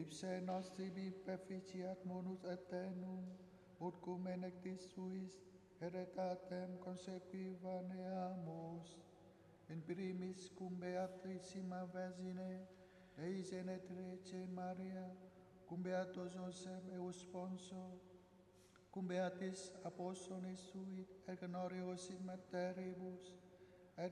ipse nostri perficiat monus aeternum, ut cum enectis suis heretatem consequivaneamus, in primis cum Beatrissima Vergine, eis Genetrece Maria, cum Beatus Joseph eus Sponso, cum Beatis Apostolis sui et honorius in materibus,